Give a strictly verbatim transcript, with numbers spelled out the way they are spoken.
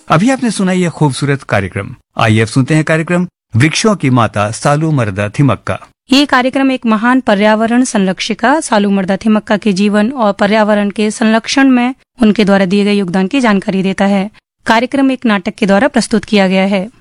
अभी आपने सुना यह खूबसूरत कार्यक्रम। आइए अब सुनते हैं कार्यक्रम वृक्षों की माता सालू मर्दा थिमक्का। ये कार्यक्रम एक महान पर्यावरण संरक्षिका सालू मर्दा थिमक्का के जीवन और पर्यावरण के संरक्षण में उनके द्वारा दिए गए योगदान की जानकारी देता है। कार्यक्रम एक नाटक के द्वारा प्रस्तुत किया गया है।